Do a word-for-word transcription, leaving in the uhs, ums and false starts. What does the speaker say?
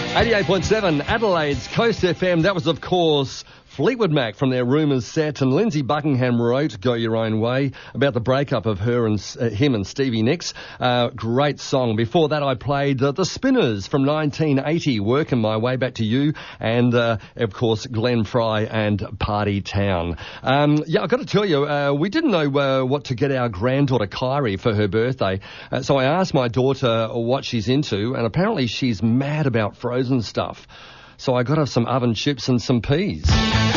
eighty-eight point seven Adelaide's Coast F M. That was, of course, Fleetwood Mac from their Rumours set, and Lindsay Buckingham wrote Go Your Own Way about the breakup of her and uh, him and Stevie Nicks. Uh, great song. Before that, I played uh, The Spinners from nineteen eighty, Working My Way Back to You, and, uh, of course, Glenn Fry and Party Town. Um, yeah, I've got to tell you, uh, we didn't know uh, what to get our granddaughter Kyrie for her birthday, uh, so I asked my daughter what she's into, and apparently she's mad about frozen stuff. So I got her some oven chips and some peas.